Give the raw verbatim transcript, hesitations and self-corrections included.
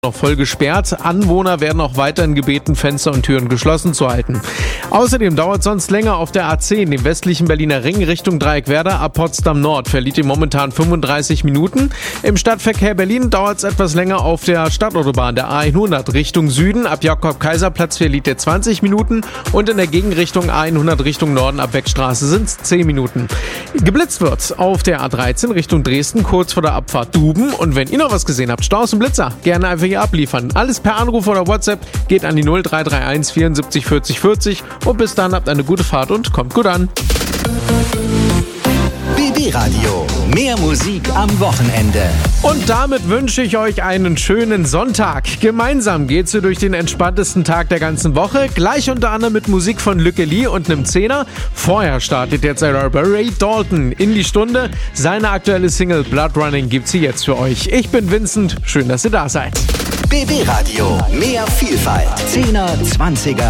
noch voll gesperrt. Anwohner werden auch weiterhin gebeten, Fenster und Türen geschlossen zu halten. Außerdem dauert sonst länger auf der A zehn, dem westlichen Berliner Ring Richtung Dreieckwerder ab Potsdam Nord. Verliert ihr momentan fünfunddreißig Minuten. Im Stadtverkehr Berlin dauert es etwas länger auf der Stadtautobahn, der A hundert Richtung Süden. Ab Jakob-Kaiser-Platz verliert ihr zwanzig Minuten und in der Gegenrichtung A hundert Richtung Norden ab Beckstraße sind es zehn Minuten. Geblitzt wird auf der A dreizehn Richtung Dresden, kurz vor der Abfahrt Duben. Und wenn ihr noch was gesehen habt, Staus und Blitzer, gerne einfach hier abliefern. Alles per Anruf oder WhatsApp geht an die null drei drei eins vierundsiebzig vierzig vierzig und bis dann habt eine gute Fahrt und kommt gut an. B B-Radio, mehr Musik am Wochenende. Und damit wünsche ich euch einen schönen Sonntag. Gemeinsam geht's hier durch den entspanntesten Tag der ganzen Woche. Gleich unter anderem mit Musik von Lücke Lee und einem Zehner. Vorher startet jetzt Ray Dalton in die Stunde. Seine aktuelle Single Blood Running gibt's hier jetzt für euch. Ich bin Vincent, schön, dass ihr da seid. B B-Radio, mehr Vielfalt. Zehner, Zwanziger